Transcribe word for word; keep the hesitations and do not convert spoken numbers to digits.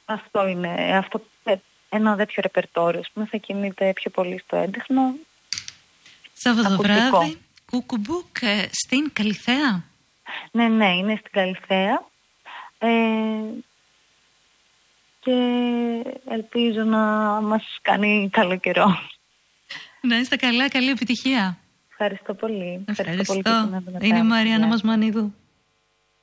Αυτό είναι, αυτό, ένα τέτοιο ρεπερτόριο που θα κινείται πιο πολύ στο έντεχνο. Σαββατοβράδυ, κουκουμπούκ στην Καλιθέα. Ναι, ναι, είναι στην Καλιθέα. Ε, και ελπίζω να μας κάνει καλό καιρό. Να είστε καλά, καλή επιτυχία. Ευχαριστώ πολύ. Ευχαριστώ. Ευχαριστώ πολύ. Είναι η Μαριάννα Μασμανίδου.